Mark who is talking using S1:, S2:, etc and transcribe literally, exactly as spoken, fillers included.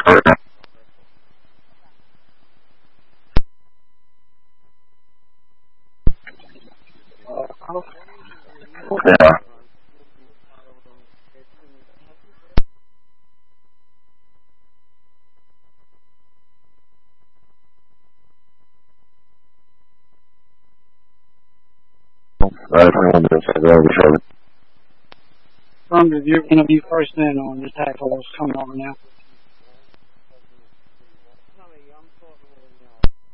S1: Yeah. I don't know.
S2: From the view, you know, you first in on the tackle that's coming over now.